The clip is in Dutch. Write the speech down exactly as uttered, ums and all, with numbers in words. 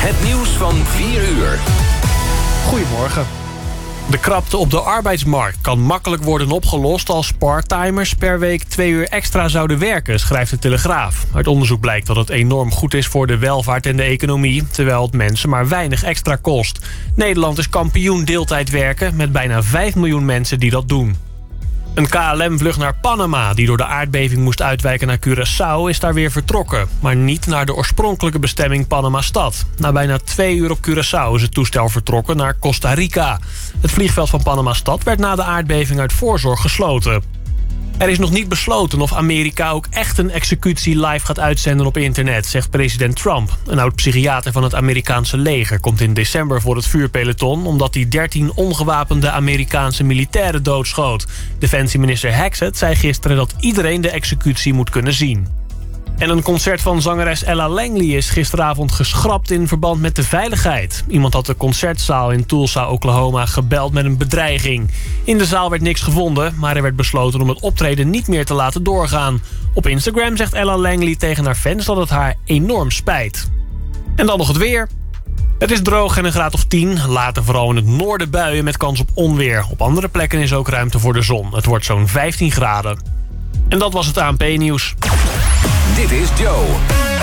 Het nieuws van vier uur. Goedemorgen. De krapte op de arbeidsmarkt kan makkelijk worden opgelost als parttimers per week twee uur extra zouden werken, schrijft de Telegraaf. Uit onderzoek blijkt dat het enorm goed is voor de welvaart en de economie, terwijl het mensen maar weinig extra kost. Nederland is kampioen deeltijd werken met bijna vijf miljoen mensen die dat doen. Een K L M-vlucht naar Panama, die door de aardbeving moest uitwijken naar Curaçao, is daar weer vertrokken. Maar niet naar de oorspronkelijke bestemming Panama-stad. Na bijna twee uur op Curaçao is het toestel vertrokken naar Costa Rica. Het vliegveld van Panama-stad werd na de aardbeving uit voorzorg gesloten. Er is nog niet besloten of Amerika ook echt een executie live gaat uitzenden op internet, zegt president Trump. Een oud-psychiater van het Amerikaanse leger komt in december voor het vuurpeloton omdat hij dertien ongewapende Amerikaanse militairen doodschoot. Defensieminister Hexet zei gisteren dat iedereen de executie moet kunnen zien. En een concert van zangeres Ella Langley is gisteravond geschrapt in verband met de veiligheid. Iemand had de concertzaal in Tulsa, Oklahoma gebeld met een bedreiging. In de zaal werd niks gevonden, maar er werd besloten om het optreden niet meer te laten doorgaan. Op Instagram zegt Ella Langley tegen haar fans dat het haar enorm spijt. En dan nog het weer. Het is droog en een graad of tien. Later vooral in het noorden buien met kans op onweer. Op andere plekken is ook ruimte voor de zon. Het wordt zo'n vijftien graden. En dat was het A N P-nieuws. Dit is Joe.